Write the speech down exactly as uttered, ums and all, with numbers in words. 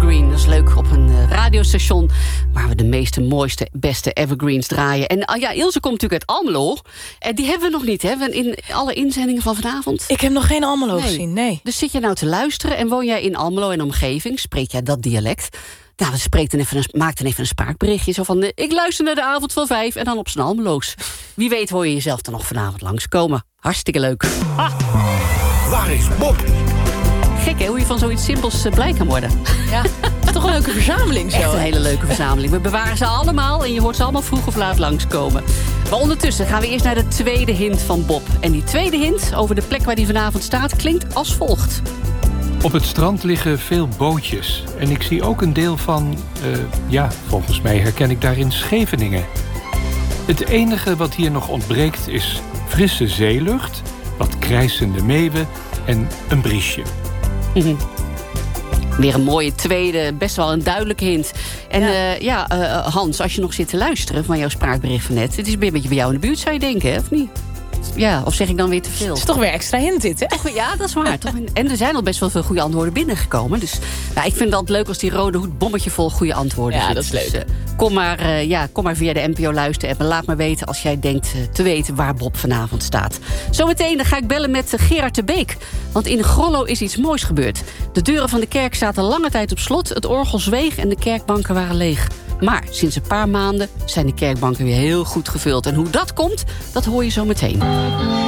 Evergreen. Dat is leuk op een uh, radiostation waar we de meeste, mooiste, beste evergreens draaien. En uh, ja, Ilse komt natuurlijk uit Almelo. En die hebben we nog niet, hè? In alle inzendingen van vanavond. Ik heb nog geen Almelo nee. gezien, nee. Dus zit je nou te luisteren en woon jij in Almelo en omgeving? Spreek jij dat dialect? Nou, dan spreek dan even een, maak dan even een spraakberichtje. Zo van, uh, ik luister naar de avond van vijf en dan op z'n Almeloos. Wie weet hoor je jezelf dan nog vanavond langskomen. Hartstikke leuk. Ah. Waar is Bob? Gek, hè, hoe je van zoiets simpels uh, blij kan worden. Ja, het is toch een leuke verzameling zo. Echt een hele leuke verzameling. We bewaren ze allemaal en je hoort ze allemaal vroeg of laat langskomen. Maar ondertussen gaan we eerst naar de tweede hint van Bob. En die tweede hint over de plek waar die vanavond staat klinkt als volgt. Op het strand liggen veel bootjes. En ik zie ook een deel van, uh, ja, volgens mij herken ik daarin Scheveningen. Het enige wat hier nog ontbreekt is frisse zeelucht, wat krijsende meeuwen en een briesje. Mm-hmm. Weer een mooie tweede, best wel een duidelijke hint. En ja, uh, ja uh, Hans, als je nog zit te luisteren van jouw spraakbericht van net, het is een beetje bij jou in de buurt, zou je denken, hè, of niet? Ja, of zeg ik dan weer te veel? Het is toch weer extra hint dit, hè? Toch, ja, dat is waar. Toch? En er zijn al best wel veel goede antwoorden binnengekomen. Dus ja, ik vind dat leuk als die rode hoed bommetje vol goede antwoorden ja, zit. Dat is leuk. Dus, uh, kom, maar, uh, ja, kom maar via de N P O luisteren en laat maar weten als jij denkt uh, te weten waar Bob vanavond staat. Zometeen dan ga ik bellen met uh, Gerard de Beek. Want in Grollo is iets moois gebeurd. De deuren van de kerk zaten lange tijd op slot. Het orgel zweeg en de kerkbanken waren leeg. Maar sinds een paar maanden zijn de kerkbanken weer heel goed gevuld. En hoe dat komt, dat hoor je zo meteen.